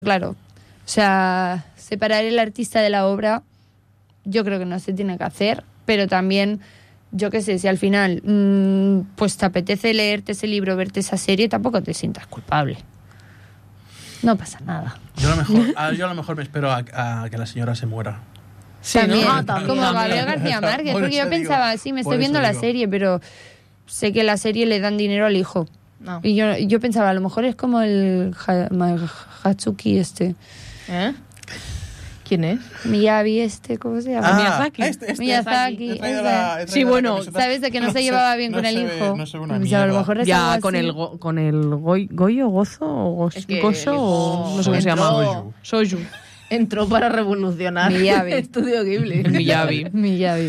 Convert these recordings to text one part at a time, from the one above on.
Claro, o sea, separar el artista de la obra yo creo que no se tiene que hacer, pero también, yo qué sé, si al final pues te apetece leerte ese libro, verte esa serie, tampoco te sientas culpable. No pasa nada. Yo a lo mejor me espero a que la señora se muera. Sí, también, ¿no? También. como Gabriel García Márquez, porque yo pensaba, sí, me estoy viendo la serie, pero sé que la serie le dan dinero al hijo. No. Y yo pensaba, a lo mejor es como el Hatsuki este. ¿Eh? ¿Quién es? Miyabi ¿cómo se llama? Miyazaki. Miyazaki. Sí, bueno, ¿sabes de que no se llevaba bien con el hijo? No sé una Pues a lo mejor es ya algo con así. el Goyo, Gozo o Es Gozo o no sé cómo se llama. Soju. Entró para revolucionar Miyabi. Estudio Ghibli. Miyabi.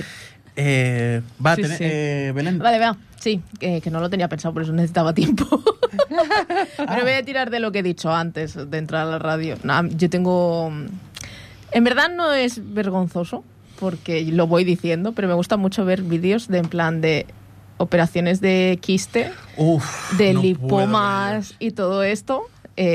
Belén. Vale, vea. Sí, que no lo tenía pensado, por eso necesitaba tiempo. Pero voy a tirar de lo que he dicho antes de entrar a la radio. Nah, yo tengo... En verdad no es vergonzoso, porque lo voy diciendo, pero me gusta mucho ver vídeos de en plan de operaciones de quiste, de lipomas y todo esto.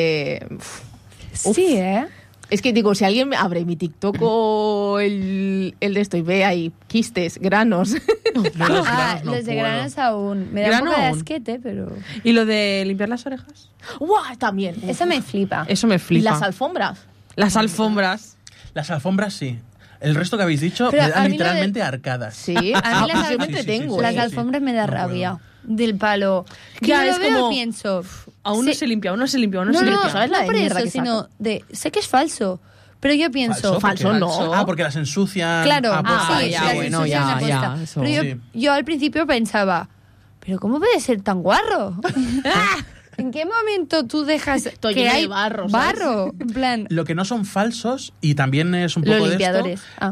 Sí, Es que digo, si alguien abre mi TikTok o el de esto y ve ahí quistes, granos. Los de granos aún. Me da un poco de asquete, pero... ¿Y lo de limpiar las orejas? ¡Guau! También. Eso me flipa. Eso me ¿Y flipa. las alfombras? Las alfombras. Las alfombras sí. El resto que habéis dicho Pero me dan a mí literalmente arcadas. Sí, A mí yo me entretengo. las alfombras me da rabia. Del palo. Que Ya, yo es lo veo como- y pienso... Aún no se limpia, no se limpia. No, ¿sabes la no de por mierda eso, que sino de... Sé que es falso, pero yo pienso... Falso no. Ah, porque las ensucian. Claro, pues, sí, ya, las bueno, ensucian ya, a posta. ya, eso. Pero Sí. yo al principio pensaba, ¿pero cómo puede ser tan guarro? ¿En qué momento tú dejas Estoy que lleno de hay barro, ¿sabes? barro? En plan, Lo que no son falsos, y también es un poco los de esto... limpiadores. Ah.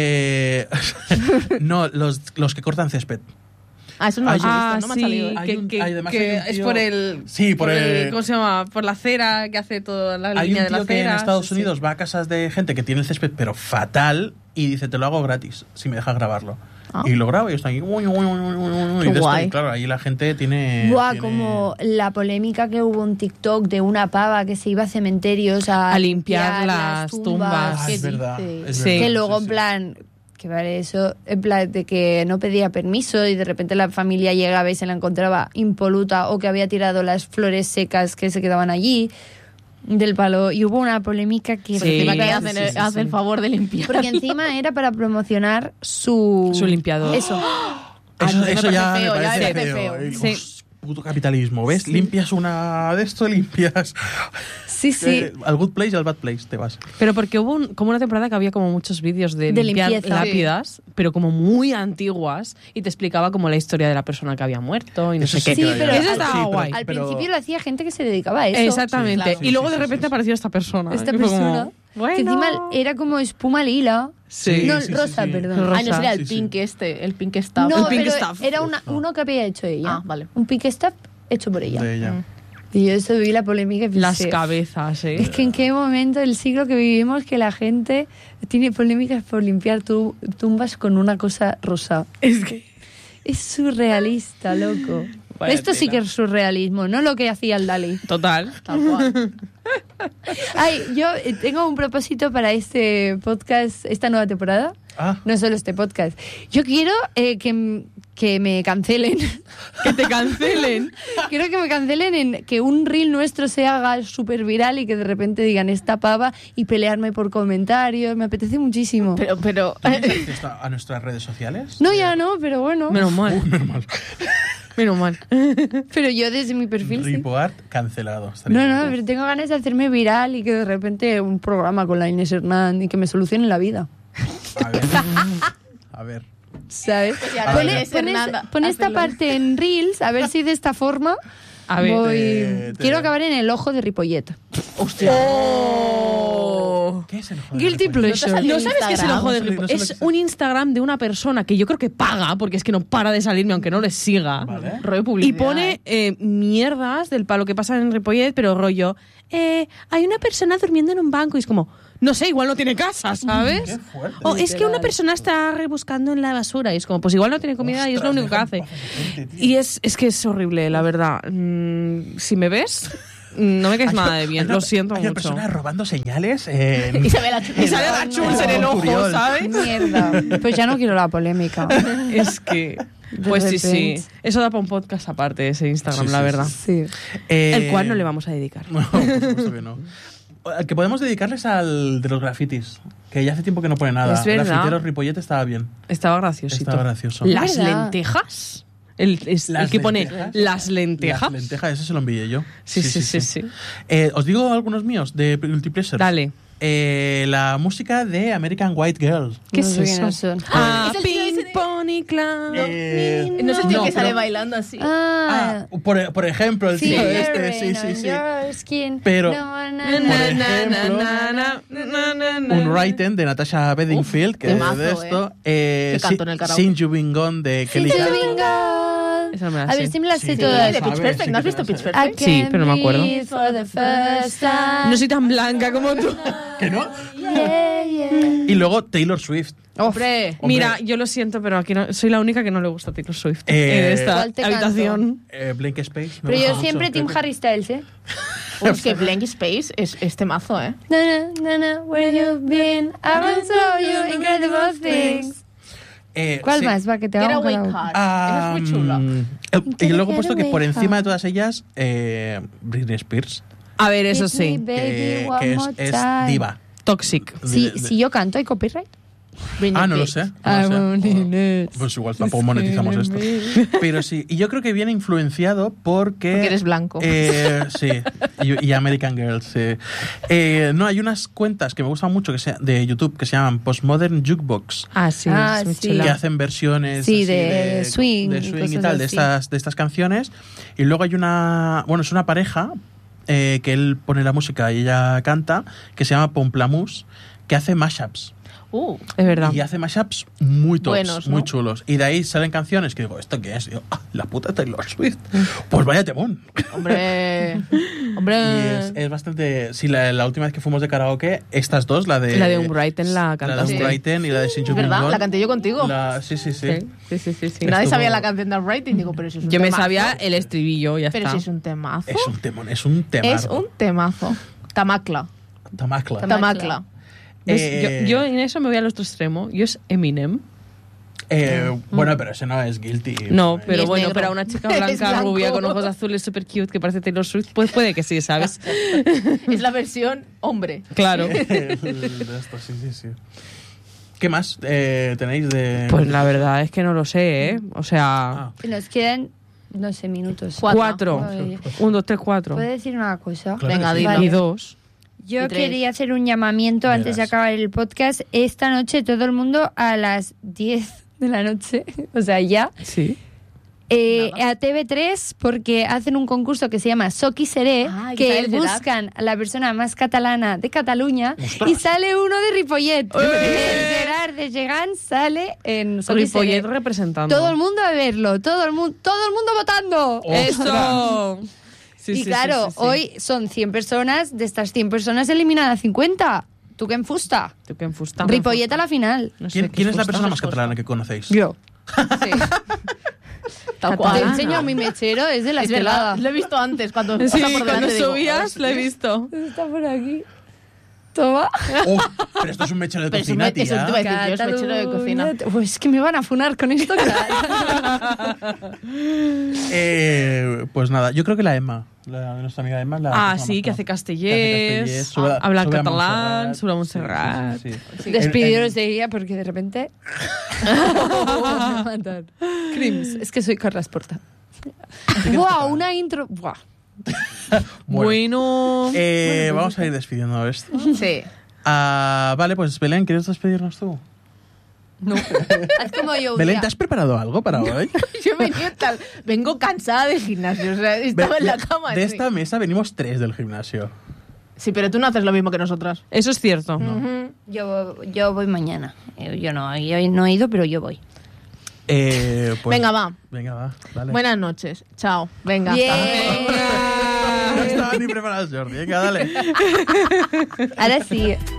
No, los que cortan césped. Ah, eso no lo he visto, Ah, no me ha salido. sí, ¿eh? Además hay un es tío- por el... Sí, por el... ¿Cómo se llama? Por la cera que hace toda la Hay línea un de la tío que en cera. Estados Sí, Unidos va a casas de gente que tiene el césped pero fatal y dice, te lo hago gratis si me dejas grabarlo. Ah. Y lo graba y están ahí... Qué y de esto, guay. y claro, ahí la gente tiene... Buah, tiene- como la polémica que hubo en TikTok de una pava que se iba a cementerios a limpiar las tumbas. Ah, ¿Qué es verdad. dices? Es Sí. verdad, Que luego, sí, en plan, que vale eso, en plan de que no pedía permiso y de repente la familia llegaba y se la encontraba impoluta o que había tirado las flores secas que se quedaban allí del palo. Y hubo una polémica que... Sí. Encima que Sí, hace el favor de limpiar. Porque encima era para promocionar su limpiador. Eso. Eso ya me feo, ya parece me parece feo. feo. Hijos, puto capitalismo, ¿ves? Limpias una de esto, limpias... Sí, sí. Al good place y al bad place te vas. Pero porque hubo como una temporada que había como muchos vídeos de limpiar limpieza. lápidas, pero como muy antiguas, y te explicaba como la historia de la persona que había muerto y no Eso sé qué. sí, pero- eso Sí, estaba pero- guay. Al pero- principio lo hacía gente que se dedicaba a eso. Exactamente. Sí, claro. Y luego Sí, de sí, repente sí. apareció esta persona. Esta Y fue como, persona bueno. que encima era como espuma lila. Sí. No, sí, rosa, sí. perdón. Rosa. Ay, no sería el Sí, sí. pink el pink stuff. No, El pink pero stuff. era uno que había hecho ella. Ah, vale. Un pink stuff hecho por ella. De ella. Y yo eso vi la polémica y pensé, Las cabezas, es que en qué momento del siglo que vivimos que la gente tiene polémicas por limpiar tumbas con una cosa rosa. Es que... Es surrealista, loco. Vaya Esto sí tela. que es surrealismo, no lo que hacía el Dalí. Total. Tal cual. Ay, yo tengo un propósito para este podcast, esta nueva temporada. Ah, No solo este podcast. Yo quiero que me cancelen. Que te cancelen. Quiero que me cancelen en que un reel nuestro se haga súper viral y que de repente digan esta pava y pelearme por comentarios. Me apetece muchísimo. Pero ¿tienes acceso a nuestras redes sociales? No, ya no, pero bueno. Menos mal. Normal. Menos mal. Pero yo desde mi perfil sí. Ripoart cancelado. Estaría No, bien. no, pero tengo ganas de hacerme viral y que de repente un programa con la Inés Hernán y que me solucione la vida. A ver. A ver. ¿Sabes? si ahora Pon, Inés pon Hernán pon esta hacerlo. parte en Reels, a ver si de esta forma A ver. voy... Quiero acabar en el ojo de Ripollet. ¿Qué es el joder? Guilty pleasure. ¿No sabes qué es el ojo de No sé, Ripo? no sé lo Es que es. un Instagram de una persona que yo creo que paga, porque es que no para de salirme aunque no les siga. Vale. rollo Y publicidad. pone mierdas del palo que pasa en Ripollet, pero rollo, hay una persona durmiendo en un banco y es como, no sé, igual no tiene casa, ¿sabes? Qué fuerte. O es que una persona está rebuscando en la basura y es como, pues igual no tiene comida y es lo Ostras, único que deja hace. en paz a la gente, tío. Y es que es horrible, la verdad. Si me ves, no me caes nada de bien, lo siento hay una mucho. persona robando señales Y se ve la Y sale la Chus en el ojo, Curiol. ¿sabes? Mierda. Pues ya no quiero la polémica. Es que... Pues sí, sí. repente. Eso da para un podcast aparte, ese Instagram, Sí, la sí, verdad. Sí. El cual no le vamos a dedicar. No, por supuesto que no. Al que podemos dedicarles al de los grafitis, que ya hace tiempo que no pone nada. Es verdad. Grafiteros Ripollet estaba bien. Estaba graciosito. Estaba gracioso. ¿Las ¿Verdad? lentejas? El Las que pone lentejas. las lentejas. Las lentejas, ese se lo envié yo. Sí. Os digo algunos míos de Guilty Pleasures. Dale. La música de American White Girl. ¿Qué No es sé eso? quiénes son. Ah, Es el tío ese Pink de- Pony Club. No es el tío que sale pero- bailando así. Ah, por ejemplo, el sí, tío the este, rain sí, on sí. your skin. Pero- No, no, Na, no. Por na, ejemplo, na, na, na, na, na. Un Written de Natasha Bedingfield, que es temazo, de esto. Que cantó en el karaoke. Since You Been Gone de Kelly Since Clarkson. you've been gone. Esa no me la A ver sé. si me las Sí, sé sí, todas. de Pitch sabes, Perfect, sí ¿no has que visto te Pitch la I Perfect? Sí, pero no me acuerdo. can't breathe for the first time. No soy tan blanca como tú. ¿Que no? Yeah, yeah. Y luego Taylor Swift. Hombre, Mira, yo lo siento, pero aquí no, soy la única que no le gusta Taylor Swift Eh, en esta ¿Cuál te canto? habitación. Blank Space. me Pero gusta yo mucho, siempre creo Team que- Harry Styles, ¿eh? es que Blank Space es temazo, ¿eh? Na, na, na, where you've been, I will show you incredible things. ¿Cuál sí. más? Va, que te Get haga Away un Car. Ah, Esa es muy chula. y luego he puesto que Get por away, encima de how. todas ellas, Britney Spears, A ver, eso Kiss me, sí. baby, one que more es time. diva. Toxic. Si yo canto, ¿hay copyright? Britney Ah, no lo Spears. sé. no lo sé. Pues igual tampoco monetizamos esto. Pero sí, y yo creo que viene influenciado porque... Porque eres blanco. Sí, y American Girl, sí. No, hay unas cuentas que me gustan mucho de YouTube que se llaman Postmodern Jukebox, Ah, sí. Ah, es muy sí. chula. que hacen versiones Sí, así de swing de y swing y cosas tal, así. de estas canciones. Y luego hay es una pareja que él pone la música y ella canta, que se llama Pomplamoose, que hace mashups. Es verdad. Y hace mashups muy tops, Buenos, ¿no? muy chulos. Y de ahí salen canciones que digo, ¿esto qué es? Y yo, la puta Taylor Swift. Pues vaya temón. Hombre. Y Hombre. es bastante... Sí, la última vez que fuimos de karaoke, estas dos, la de... La de Unbrighten la La de cantaste. Unbrighten y la de Since Es You've Been verdad, Gone. la canté yo contigo. Sí. Sí. Nadie Estuvo- sabía la canción de Writing, digo, pero eso es un Yo me temazo. sabía el estribillo, ya Pero está. si es un temazo. Es un temón, es un temazo. Es un temazo. Tamacla. Tamacla. Tamacla. ¿Ves? Yo en eso me voy al otro extremo. Yo es Eminem. Bueno, pero ese no es guilty. No, Y pero es bueno, negro. pero a una chica Es blanca, blanco. rubia, con ojos azules, super cute, que parece Taylor Swift, pues puede que sí, ¿sabes? Es la versión hombre. Claro. De esto, sí. ¿Qué más tenéis de...? Pues la verdad es que no lo sé, ¿eh? O sea, Ah, Nos quedan, no sé, minutos. cuatro. Oye, 1, 2, 3, 4. ¿puedo decir una cosa? claro Venga, que sí. dilo. Vale. Y 2. Yo Y tres. quería hacer un llamamiento antes de Verás. acabar el podcast. Esta noche todo el mundo a las 10 de la noche, o sea, ya, Sí. a TV3 porque hacen un concurso que se llama Soqui Seré, Ay, que sale el Gerard. buscan a la persona más catalana de Cataluña ¡Ostras! y sale uno de Ripollet. El Gerard de Gegant sale en Soqui Seré. Ripollet representando. Todo el mundo a verlo, todo el mundo votando. ¡Eso! Sí, Y sí, claro, sí, sí. hoy son 100 personas, de estas 100 personas eliminan a 50. ¿Tú qué enfusta? ¿Tú qué enfusta? Ripollet a la final. No sé, ¿qué ¿Quién es la enfusta? persona más catalana que conocéis? Yo. Sí. Tal Te cual. enseño mi mechero, es de la Es verdad, estelada. lo he visto antes cuando Sí, pasa por delante. cuando digo, subías lo he visto. Está por aquí. Toma. Oh, pero esto es un mechero de Pero cocina, eso te iba a tía. decir yo, es mechero de cocina. Pues es que me van a funar con esto. Pues nada, yo creo que la Emma, nuestra amiga Emma. Ah, sí, que hace castellers, habla en catalán, sube a Montserrat. Sí. Despidiros de ella porque de repente... me van a matar. Crims. Es que soy Carles Porta. Buah, una intro... Buah. Bueno. Vamos a ir despidiendo esto. Sí. Vale, pues Belén, ¿quieres despedirnos tú? No. Haz como yo. Belén, mira. ¿te has preparado algo para hoy? Yo vengo cansada del gimnasio, o sea, estaba en la cama. De sí. esta mesa venimos 3 del gimnasio. Sí, pero tú no haces lo mismo que nosotras. Eso es cierto. Ujú. Yo voy mañana. Yo no he ido, pero yo voy. Pues, Venga, va. Venga, va. Dale. Buenas noches. Chao. Venga. Bien. No estaba ni preparado, Jordi. Venga, dale. Ahora sí.